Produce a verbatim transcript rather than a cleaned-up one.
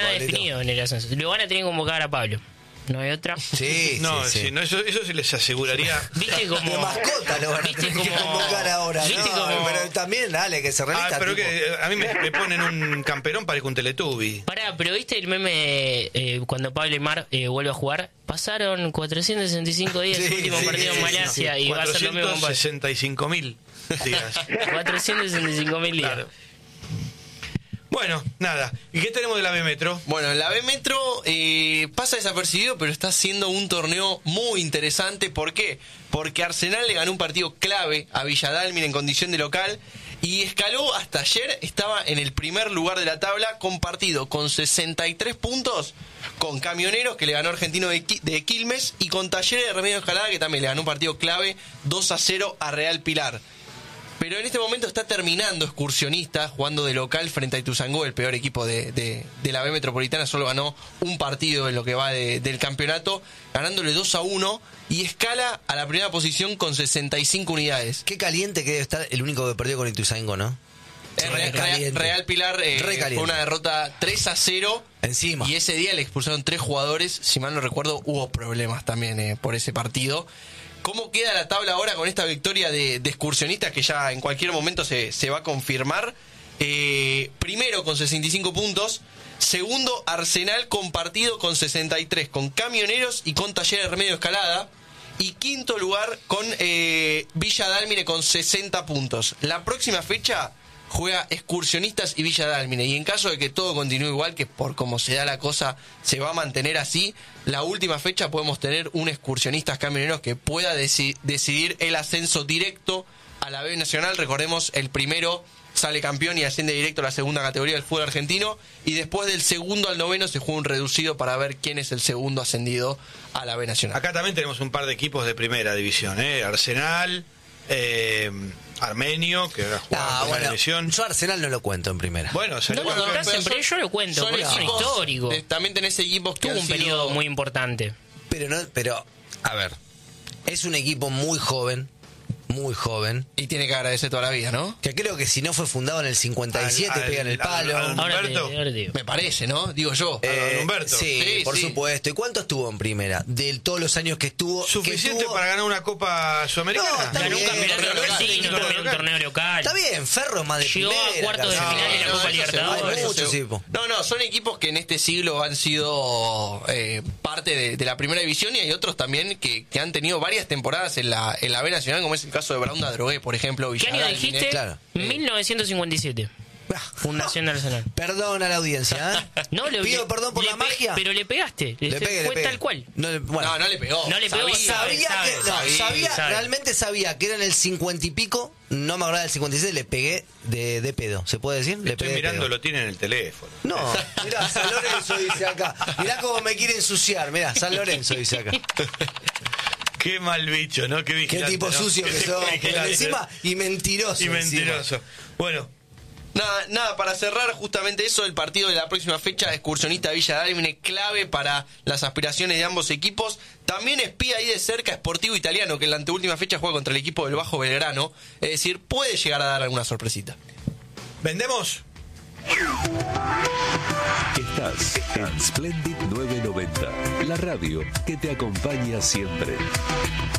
nada Pablito. definido en el ascenso. Lo van a tener que convocar a Pablo. No hay otra. Sí, No, sí, sí. sí, no, eso, eso se les aseguraría. Viste como. De mascota lo van a ¿Viste tener que como- convocar ahora. ¿Viste No, como- pero también, dale, que se revista. Ah, pero tipo. que a mí me, me ponen un camperón para ir con un Teletubby. Pará, pero ¿viste el meme eh, cuando Pablo Aimar eh, vuelve a jugar? Pasaron cuatrocientos sesenta y cinco días Sí, el último sí, partido sí, en sí, Malasia sí. y va a ser lo mismo con Pablo. cuatrocientos sesenta y cinco mil días. cuatrocientos sesenta y cinco mil días. Claro. Bueno, nada. ¿Y qué tenemos de la B Metro? Bueno, la B Metro eh, pasa desapercibido, pero está siendo un torneo muy interesante. ¿Por qué? Porque Arsenal le ganó un partido clave a Villa Dálmine en condición de local y escaló hasta ayer, estaba en el primer lugar de la tabla, compartido con sesenta y tres puntos con Camioneros, que le ganó Argentino de, Qui- de Quilmes, y con Talleres de Remedios Escalada, que también le ganó un partido clave dos a cero a Real Pilar. Pero en este momento está terminando Excursionista, jugando de local frente a Ituzaingó, el peor equipo de, de, de la B Metropolitana. Solo ganó un partido en lo que va de- del campeonato, ganándole dos a uno, y escala a la primera posición con sesenta y cinco unidades. Qué caliente que debe estar el único que perdió con Ituzaingó, ¿no? Eh, Re Real, caliente. Real Pilar eh, Re caliente. fue una derrota tres a cero. Encima. Y ese día le expulsaron tres jugadores. Si mal no recuerdo, hubo problemas también eh, por ese partido. ¿Cómo queda la tabla ahora con esta victoria de, de Excursionistas, que ya en cualquier momento se, se va a confirmar? Eh, primero con sesenta y cinco puntos. Segundo, Arsenal compartido con sesenta y tres, con Camioneros y con Talleres de Remedio Escalada. Y quinto lugar con eh, Villa Dálmine con sesenta puntos. La próxima fecha juega Excursionistas y Villa Dálmine, y en caso de que todo continúe igual, que por como se da la cosa se va a mantener así, la última fecha podemos tener un Excursionistas Camioneros que pueda deci- decidir el ascenso directo a la B Nacional. Recordemos, el primero sale campeón y asciende directo a la segunda categoría del fútbol argentino, y después del segundo al noveno se juega un reducido para ver quién es el segundo ascendido a la B Nacional. Acá también tenemos un par de equipos de primera división, ¿eh? Arsenal, eh, Armenio, que ahora juega Ah, en primera bueno, división. yo a Arsenal no lo cuento en primera. Bueno, No salió lo campeón. contás en Pero pre- yo lo cuento, porque son equipos- históricos. eh, También tenés equipos que Tuvo han un sido- periodo muy importante. Pero no, pero, a ver, es un equipo muy joven, muy joven, Y tiene que agradecer toda la vida, ¿no? que creo que si no fue fundado en el cincuenta y siete Al- al- pega en el al- palo. al- Ahora te, Humberto. ahora te digo. Me parece, ¿no? Digo yo. Eh, Don Humberto. Sí, Sí, por sí. supuesto. ¿Y cuánto estuvo en primera? De todos los años que estuvo. que ¿Suficiente estuvo- para ganar una Copa Sudamericana? No, está Ganó un bien, campeonato torneo local, argentino, torneo también un local. torneo local. Está bien, Ferro es más de Llegó a primera. cuartos de casi. final de la No, Copa eso Libertadores. seguro, Hay eso muchos seguro. equipos. No, no, son equipos que en este siglo han sido eh, parte de, de la primera división, y hay otros también que, que han tenido varias temporadas en la, en la B Nacional, como es el caso de Braunda Drogué, por ejemplo. ¿Qué año Villadalmine. dijiste? Claro. mil novecientos cincuenta y siete. Fundación de Arsenal. Perdón a la audiencia, ¿eh? No, le, Pido le- perdón por le la pe- magia. Pero le pegaste. Le Este, pegué, le fue pegué. tal cual. No, le- bueno. No, no le pegó. No le pegó, Sabía. Sabía sabe, que, no, sabe, sabía, sabe. realmente sabía que era en el cincuenta y pico, no me acordaba del cincuenta y seis, le pegué de, de pedo, ¿se puede decir? Le Estoy pegué de mirando, pedo. lo tiene en el teléfono. No, mirá, San Lorenzo dice acá. Mirá cómo me quiere ensuciar, mirá, San Lorenzo dice acá. Qué mal bicho, ¿no? Qué Qué vigilante, tipo ¿no? sucio que Qué sos, pero vigilante. encima, y mentiroso. Y encima. mentiroso. Bueno, Nada, nada, para cerrar justamente eso, el partido de la próxima fecha, Excursionista Villa Dálmine, clave para las aspiraciones de ambos equipos. También espía ahí de cerca Sportivo Italiano, que en la anteúltima fecha juega contra el equipo del Bajo Belgrano. Es decir, puede llegar a dar alguna sorpresita. ¿vendemos? Estás en Splendid novecientos noventa, la radio que te acompaña siempre.